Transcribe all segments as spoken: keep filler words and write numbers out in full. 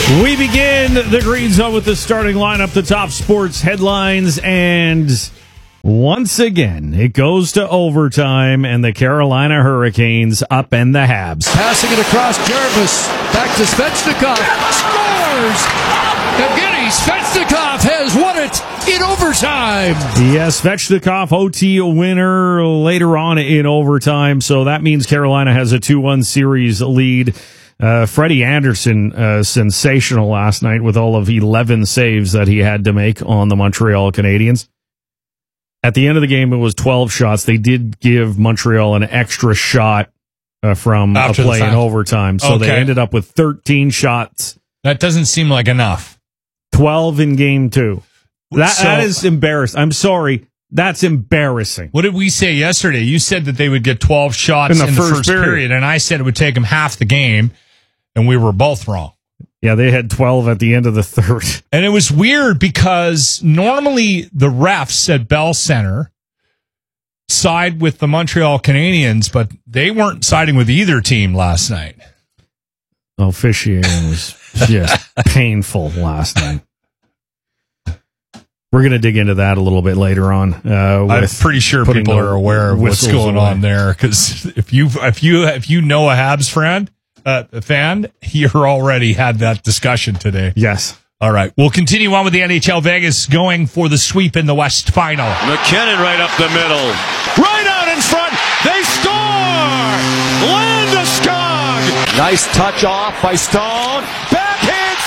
We begin the Green Zone with the starting lineup, the top sports headlines, and once again, it goes to overtime, and the Carolina Hurricanes upend the Habs. Passing it across Jarvis, back to Svechnikov, scores! Evgeny Svechnikov has won it in overtime. Yes, Svechnikov, O T winner later on in overtime, so that means Carolina has a two one series lead. Uh, Freddie Anderson, uh, sensational last night with all of eleven saves that he had to make on the Montreal Canadiens. At the end of the game, it was twelve shots. They did give Montreal an extra shot uh, from After a play in overtime, so okay. they ended up with thirteen shots. That doesn't seem like enough. twelve in game two. That, So- that is embarrassing. I'm sorry. That's embarrassing. What did we say yesterday? You said that they would get twelve shots In in the the, first first, period. period, and I said it would take them half the game, and we were both wrong. Yeah, they had twelve at the end of the third. And it was weird because normally the refs at Bell Center side with the Montreal Canadiens, but they weren't siding with either team last night. Officiating was just painful last night. We're going to dig into that a little bit later on. Uh, I'm with pretty sure putting people the are aware of what's whistles going away. on there. Because if you if you if you know a Habs friend, uh, a fan, you're already had that discussion today. Yes. All right, we'll continue on with the N H L. Vegas going for the sweep in the West Final. McKinnon right up the middle. Right out in front. They score! Landeskog! Nice touch off by Stone. Backhand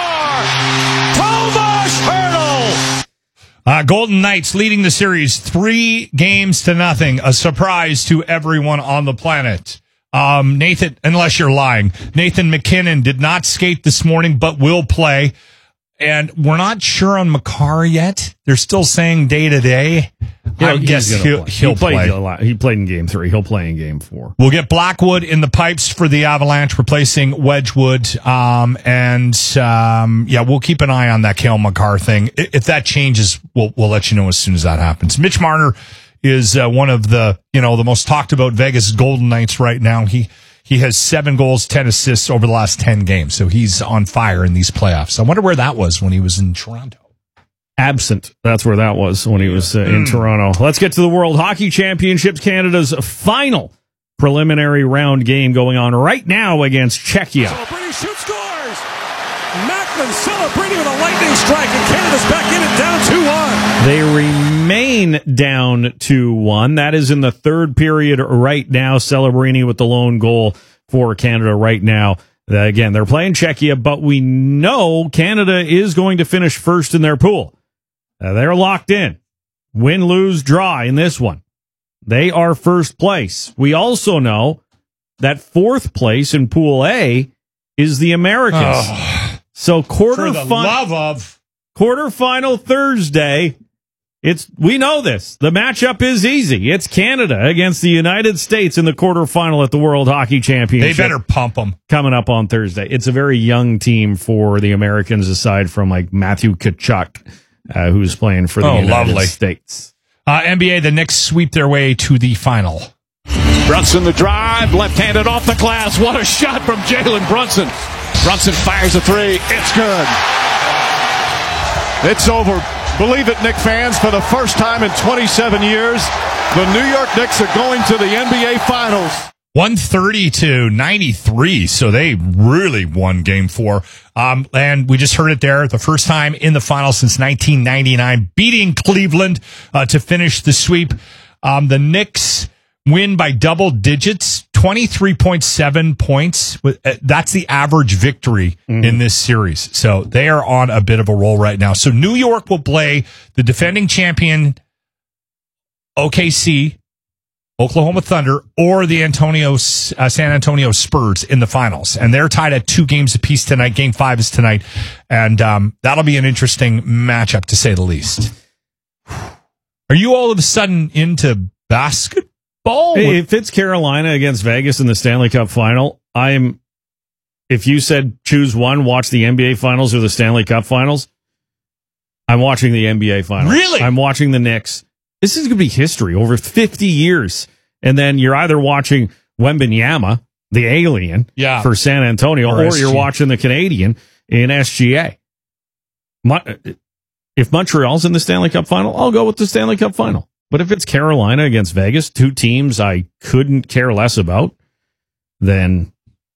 score! Tomas Hertl! Uh, Golden Knights leading the series three games to nothing. A surprise to everyone on the planet. Um, Nathan, unless you're lying, Nathan McKinnon did not skate this morning, but will play. And we're not sure on Makar yet. They're still saying day to day. Yeah, I he's guess gonna he'll, play. he'll he played play. A lot. He played in game three. He'll play in game four. We'll get Blackwood in the pipes for the Avalanche, replacing Wedgwood. Um, and, um, yeah, we'll keep an eye on that Cale Makar thing. I- If that changes, we'll, we'll let you know as soon as that happens. Mitch Marner is uh, one of the, you know, the most talked about Vegas Golden Knights right now. He, he has seven goals, ten assists over the last ten games. So he's on fire in these playoffs. I wonder where that was when he was in Toronto. Absent. That's where that was when he was uh, in Mm. Toronto. Let's get to the World Hockey Championships. Canada's final preliminary round game going on right now against Czechia. Celebrating, shoot, scores! Macklin celebrating with a lightning strike, and Canada's back in it down two one. They remain down two one. That is in the third period right now. Celebrini with the lone goal for Canada right now. Uh, again, they're playing Czechia, but we know Canada is going to finish first in their pool. Uh, they're locked in. Win, lose, draw in this one. They are first place. We also know that fourth place in Pool A is the Americas. Oh, so quarter for the fin- love of. quarterfinal Thursday. It's we know this. The matchup is easy. It's Canada against the United States in the quarterfinal at the World Hockey They Championship. better pump them. Coming up on Thursday. It's a very young team for the Americans, aside from like Matthew Tkachuk, uh, who's playing for the Oh, United lovely. States. Uh, N B A, the Knicks sweep their way to the final. Brunson the drive, left-handed off the glass. What a shot from Jalen Brunson. Brunson fires a three. It's good. It's over. Believe it, Knicks fans, for the first time in twenty-seven years, the New York Knicks are going to the N B A Finals. one thirty to ninety-three, so they really won game four. Um, and we just heard it there, the first time in the final since nineteen ninety-nine, beating Cleveland uh, to finish the sweep. Um, the Knicks win by double digits, twenty-three point seven points. That's the average victory mm-hmm. in this series. So they are on a bit of a roll right now. So New York will play the defending champion O K C, Oklahoma Thunder, or the Antonio uh, San Antonio Spurs in the finals. And they're tied at two games apiece tonight. Game five is tonight. And um, that'll be an interesting matchup, to say the least. Are you all of a sudden into basketball? Hey, if it's Carolina against Vegas in the Stanley Cup final, I'm. If you said choose one, watch the N B A Finals or the Stanley Cup Finals, I'm watching the N B A Finals. Really? I'm watching the Knicks. This is going to be history over fifty years. And then you're either watching Wembanyama, the alien, yeah. for San Antonio, or, or you're watching the Canadian. in S G A. Mon- if Montreal's in the Stanley Cup final, I'll go with the Stanley Cup final. But if it's Carolina against Vegas, two teams I couldn't care less about, then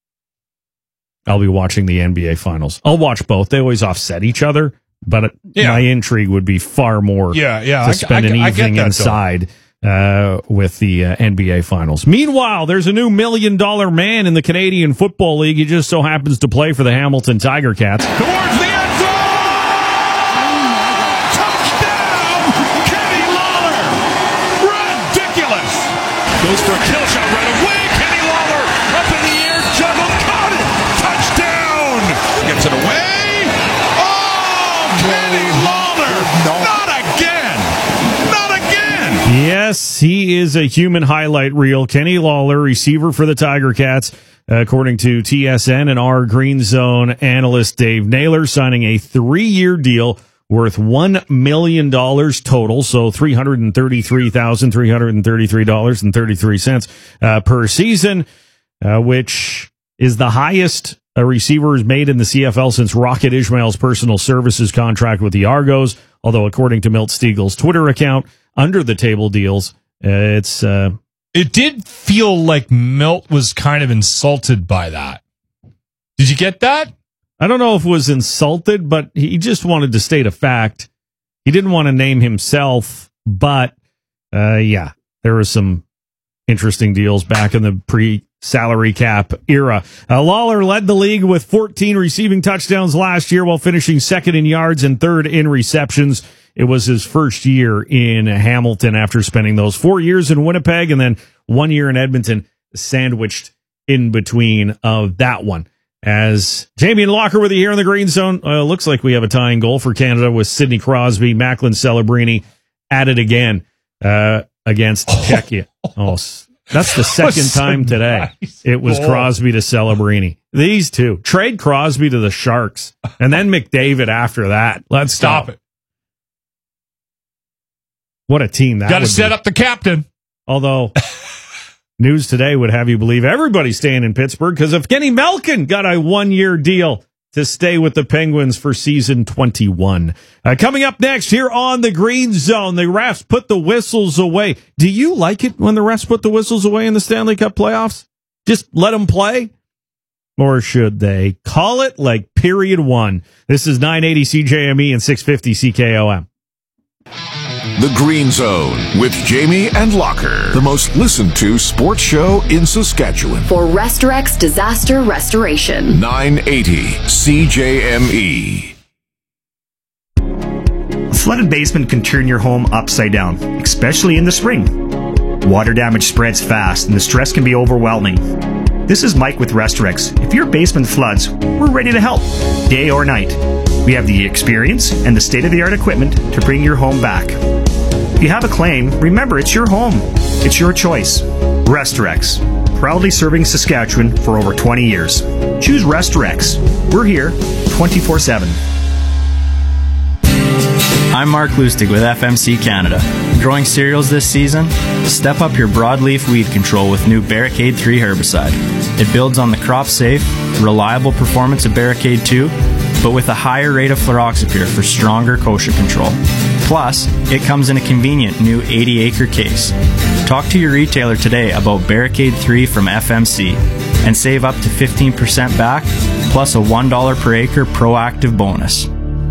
I'll be watching the N B A finals. I'll watch both. They always offset each other, but yeah. my intrigue would be far more yeah, yeah. to spend I, I, an evening that, inside uh, with the uh, N B A finals. Meanwhile, there's a new million dollar man in the Canadian Football League. He just so happens to play for the Hamilton Tiger Cats. Towards the end zone! Touchdown! Kenny Lawler! Ridiculous! Goes for a kill shot right away. Kenny Lawler up in the air, juggled, caught it! Touchdown! Gets it away. Oh, Kenny Lawler! Not again! Not again! Yes, he is a human highlight reel. Kenny Lawler, receiver for the Tiger Cats, according to T S N and our Green Zone analyst Dave Naylor, signing a three-year deal worth one million dollars total, so three hundred thirty-three thousand three hundred thirty-three dollars and thirty-three cents uh, per season, uh, which is the highest a receiver has made in the C F L since Rocket Ismail's personal services contract with the Argos, although according to Milt Stiegel's Twitter account, under the table deals, uh, it's... Uh, it did feel like Milt was kind of insulted by that. Did you get that? I don't know if it was insulted, but he just wanted to state a fact. He didn't want to name himself, but uh, yeah, there were some interesting deals back in the pre-salary cap era. Uh, Lawler led the league with fourteen receiving touchdowns last year while finishing second in yards and third in receptions. It was his first year in Hamilton after spending those four years in Winnipeg and then one year in Edmonton, sandwiched in between of that one. As Jamie and Locker with you here in the Green Zone, uh, looks like we have a tying goal for Canada with Sidney Crosby. Macklin Celebrini at it again uh, against oh. Czechia. Oh, that's the second time today nice it was goal. Crosby to Celebrini. These two. Trade Crosby to the Sharks and then McDavid after that. Let's stop it. What a team that would be. Got to set up the captain. Although news today would have you believe everybody's staying in Pittsburgh because Evgeny Malkin got a one-year deal to stay with the Penguins for season twenty-one. Uh, coming up next here on the Green Zone, the refs put the whistles away. Do you like it when the refs put the whistles away in the Stanley Cup playoffs? Just let them play? Or should they call it like period one? This is nine eighty C J M E and six fifty C K O M. The Green Zone with Jamie and Locker, the most listened to sports show in Saskatchewan. For Restorex Disaster Restoration. nine eighty C J M E. A flooded basement can turn your home upside down, especially in the spring. Water damage spreads fast and the stress can be overwhelming. This is Mike with Restorex. If your basement floods, we're ready to help, day or night. We have the experience and the state-of-the-art equipment to bring your home back. If you have a claim, remember it's your home. It's your choice. Restorex, proudly serving Saskatchewan for over twenty years. Choose Restorex. We're here twenty-four seven. I'm Mark Lustig with F M C Canada. Growing cereals this season? Step up your broadleaf weed control with new Barricade three herbicide. It builds on the crop-safe, reliable performance of Barricade two, but with a higher rate of fluroxapyr for stronger kochia control. Plus, it comes in a convenient new eighty acre case. Talk to your retailer today about Barricade three from F M C and save up to fifteen percent back, plus a one dollar per acre proactive bonus.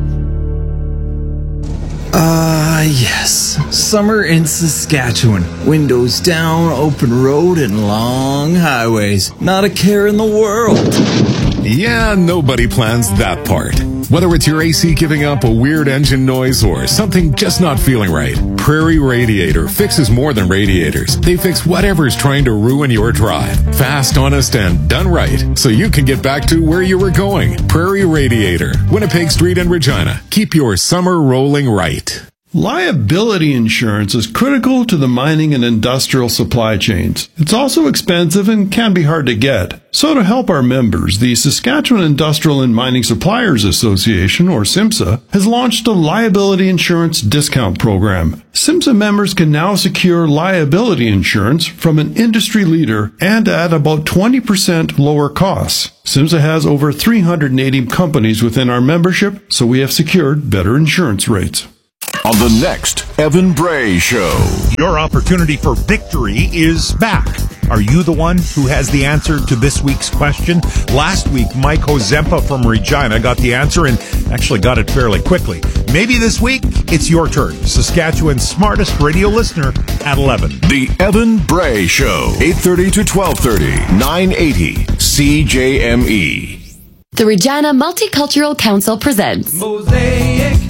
Ah, uh, yes. Summer in Saskatchewan. Windows down, open road, and long highways. Not a care in the world. Yeah, nobody plans that part. Whether it's your A C giving up a weird engine noise or something just not feeling right, Prairie Radiator fixes more than radiators. They fix whatever's trying to ruin your drive. Fast, honest, and done right, so you can get back to where you were going. Prairie Radiator, Winnipeg Street and Regina. Keep your summer rolling right. Liability insurance is critical to the mining and industrial supply chains. It's also expensive and can be hard to get. So to help our members, the Saskatchewan Industrial and Mining Suppliers Association, or SIMSA, has launched a liability insurance discount program. SIMSA members can now secure liability insurance from an industry leader and at about twenty percent lower costs. SIMSA has over three hundred eighty companies within our membership, so we have secured better insurance rates. On the next Evan Bray Show. Your opportunity for victory is back. Are you the one who has the answer to this week's question? Last week, Mike Ozempa from Regina got the answer and actually got it fairly quickly. Maybe this week, it's your turn. Saskatchewan's smartest radio listener at eleven. The Evan Bray Show. eight thirty to twelve thirty. nine eighty C J M E. The Regina Multicultural Council presents Mosaic,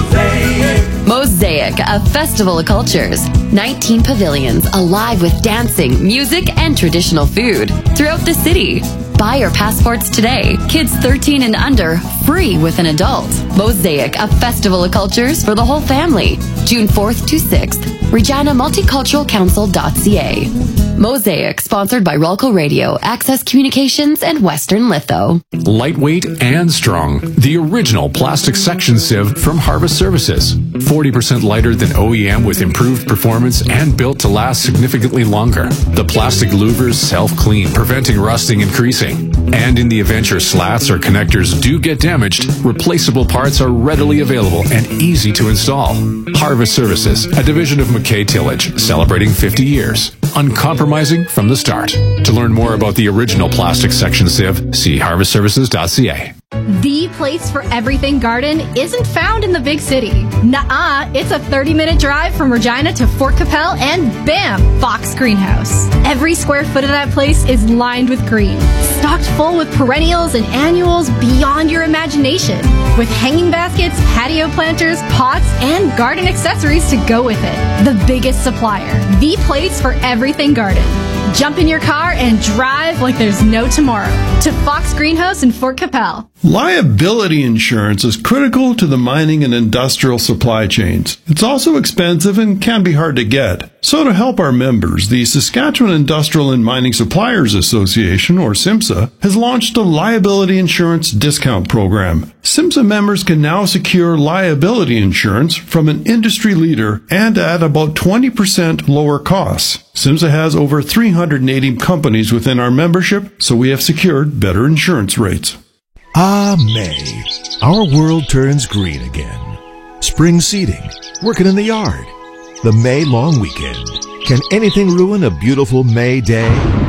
Mosaic. Mosaic, a festival of cultures. nineteen pavilions alive with dancing, music, and traditional food throughout the city. Buy your passports today. Kids thirteen and under, free with an adult. Mosaic, a festival of cultures for the whole family. June fourth to sixth. Regina Multicultural Council dot C A. Mosaic, sponsored by Rolco Radio, Access Communications, and Western Litho. Lightweight and strong. The original plastic section sieve from Harvest Services. forty percent lighter than O E M with improved performance and built to last significantly longer. The plastic louvers self-clean, preventing rusting and creasing. And in the event your slats or connectors do get damaged, replaceable parts are readily available and easy to install. Harvest Services, a division of McKay Tillage, celebrating fifty years. Uncompromising from the start. To learn more about the original plastic section sieve, see harvest services dot c a. The place for everything garden isn't found in the big city. Nuh-uh, it's a thirty-minute drive from Regina to Fort Capel and bam, Fox Greenhouse. Every square foot of that place is lined with green, stocked full with perennials and annuals beyond your imagination, with hanging baskets, patio planters, pots, and garden accessories to go with it. The biggest supplier, the place for everything garden. Jump in your car and drive like there's no tomorrow to Fox Greenhouse in Fort Capel. Liability insurance is critical to the mining and industrial supply chains. It's also expensive and can be hard to get. So to help our members, the Saskatchewan Industrial and Mining Suppliers Association, or SIMSA, has launched a liability insurance discount program. SIMSA members can now secure liability insurance from an industry leader and at about twenty percent lower costs. SIMSA has over three hundred eighty companies within our membership, so we have secured better insurance rates. Ah, May. Our world turns green again. Spring seeding, working in the yard, the May long weekend. Can anything ruin a beautiful May day?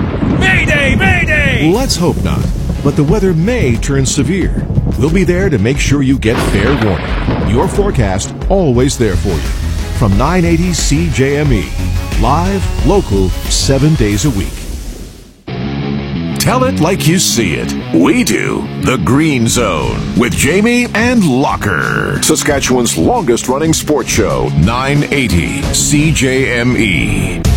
Mayday! Mayday! Let's hope not. But the weather may turn severe. We'll be there to make sure you get fair warning. Your forecast always there for you. From nine eighty C J M E. Live, local, seven days a week. Tell it like you see it. We do. The Green Zone with Jamie and Locker. Saskatchewan's longest running sports show, nine eighty C J M E.